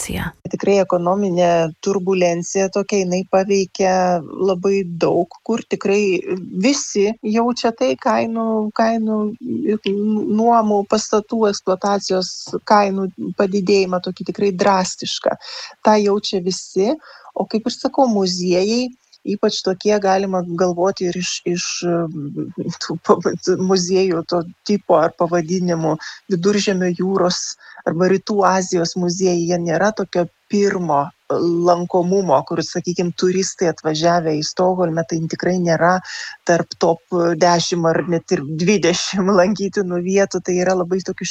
turbulencija. Tikrai ekonominė turbulencija tokia, jinai paveikia labai daug, kur tikrai visi jaučia tai kainų nuomų, pastatų, eksploatacijos kainų padidėjimą tokį tikrai drastišką. Ta jaučia visi, o kaip ir sakau, muziejai, ypač tokie galima galvoti ir iš muziejų to tipo ar pavadinimų Viduržemio jūros arba Rytų Azijos muziejai, jie nėra tokio pirmo lankomumo, kur, sakykime, turistai atvažiavę į Stokholmą, tai tikrai nėra tarp top 10 ar net ir 20 lankytinų vietų, tai yra labai tokių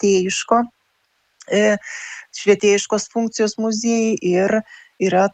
švietėjiškos funkcijos muziejai ir yra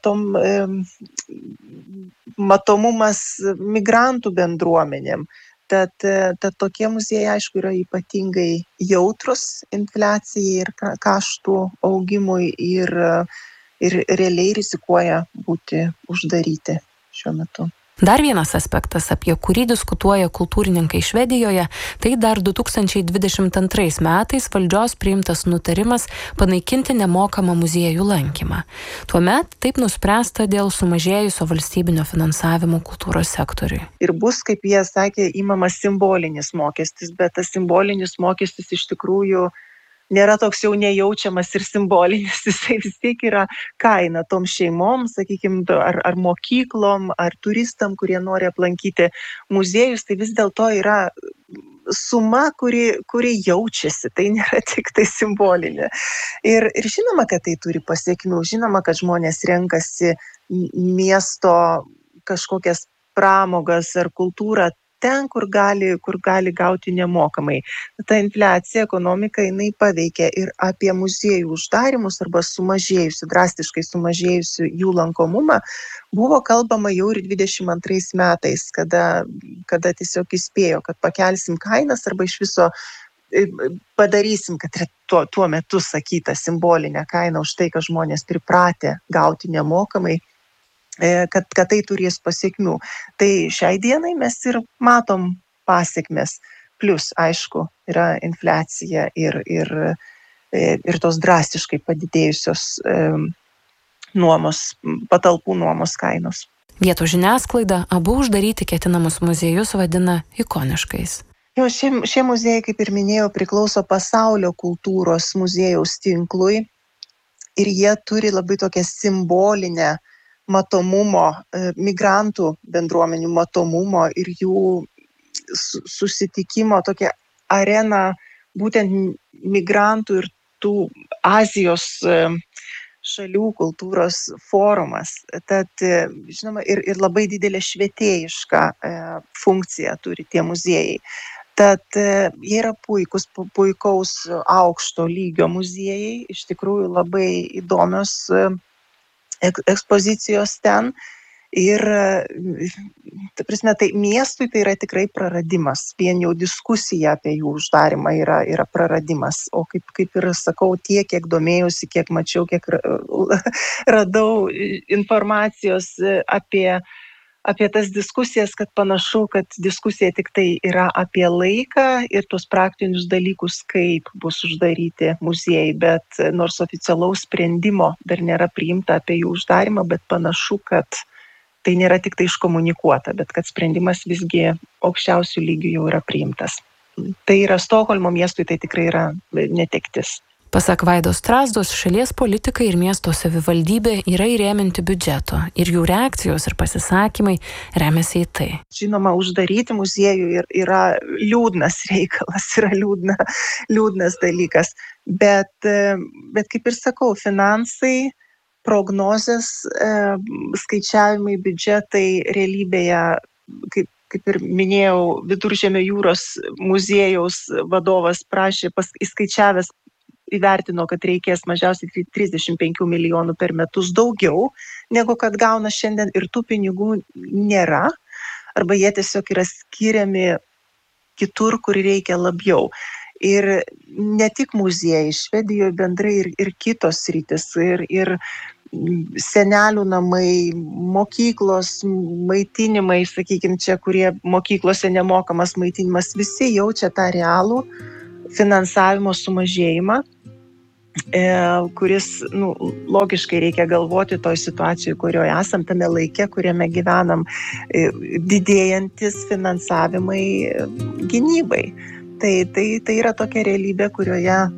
matomumas migrantų bendruomenėm. Tad tokie muziejai, aišku, yra ypatingai jautrus infliacijai ir kaštų augimui ir realiai rizikuoja būti uždaryti šiuo metu. Dar vienas aspektas, apie kurį diskutuoja kultūrininkai Švedijoje, tai dar 2022 metais valdžios priimtas nutarimas panaikinti nemokamą muziejų lankymą. Tuomet taip nuspręsta dėl sumažėjusio valstybinio finansavimo kultūros sektoriui. Ir bus, kaip jie sakė, imamas simbolinis mokestis, bet tas simbolinis mokestis iš tikrųjų nėra toks jau nejaučiamas ir simbolinis, jisai vis tiek yra kaina tom šeimom, sakykime, ar mokyklom, ar turistam, kurie nori aplankyti muziejus, tai vis dėlto yra suma, kuri jaučiasi, tai nėra tik tai simbolinė. Ir žinoma, kad tai turi pasiekmių, žinoma, kad žmonės renkasi miesto kažkokias pramogas ar kultūrą ten, kur gali gauti nemokamai. Ta infliacija, ekonomika, jinai paveikia ir apie muziejų uždarimus arba drastiškai sumažėjusių jų lankomumą. Buvo kalbama jau ir 22 metais, kada tiesiog įspėjo, kad pakelsim kainas arba iš viso padarysim, kad tuo metu sakyta simbolinė kaina už tai, kad žmonės pripratę gauti nemokamai, kad tai turės pasiekmių. Tai šiai dienai mes ir matom pasiekmes. Plus, aišku, yra infliacija ir tos drastiškai padidėjusios patalpų nuomos kainos. Vietos žiniasklaida abu uždaryti ketinamus muziejus vadina ikoniškais. Šie muziejai, kaip ir minėjau, priklauso pasaulio kultūros muziejaus tinklui ir jie turi labai tokią simbolinę matomumo, migrantų bendruomenių matomumo ir jų susitikimo tokia arena, būtent migrantų ir tų Azijos šalių kultūros forumas. Tad, žinoma, ir labai didelė švietėjiška funkcija turi tie muziejai. Tad jie yra puikaus aukšto lygio muziejai, iš tikrųjų labai įdomios ekspozicijos ten ir, ta prasme, tai miestui tai yra tikrai praradimas. Vien jau diskusija apie jų uždarimą yra praradimas. O kaip ir sakau, tiek, kiek domėjausi, kiek mačiau, kiek radau informacijos apie tas diskusijas, kad panašu, kad diskusija tik tai yra apie laiką ir tuos praktinius dalykus, kaip bus uždaryti muziejai, bet nors oficialaus sprendimo dar nėra priimta apie jų uždarimą, bet panašu, kad tai nėra tik tai iškomunikuota, bet kad sprendimas visgi aukščiausių lygių jau yra priimtas. Tai yra Stokholmo miestui, tai tikrai yra netektis. Pasak Vaidos Strazdos, šalies politikai ir miesto savivaldybė yra įrėminti biudžeto ir jų reakcijos ir pasisakymai remiasi į tai. Žinoma, uždaryti muziejų yra liūdnas reikalas, yra liūdnas dalykas, bet kaip ir sakau, finansai, prognozės, skaičiavimai, biudžetai realybėje, kaip ir minėjau, Viduržemio jūros muziejaus vadovas prašė, įskaičiavęs, įvertino, kad reikės mažiausiai 35 milijonų per metus daugiau, negu kad gauna šiandien, ir tų pinigų nėra, arba jie tiesiog yra skiriami kitur, kur reikia labiau. Ir ne tik muziejai, Švedijoje bendrai ir kitos sritis, ir senelių namai, mokyklos, maitinimai, sakykime, čia, kurie mokyklose nemokamas maitinimas, visi jaučia tą realų finansavimo sumažėjimą. kuris, logiškai reikia galvoti toj situacijai, kurioje esam, tame laike, kuriame gyvenam, didėjantis finansavimai gynybai. Tai yra tokia realybė, kurioje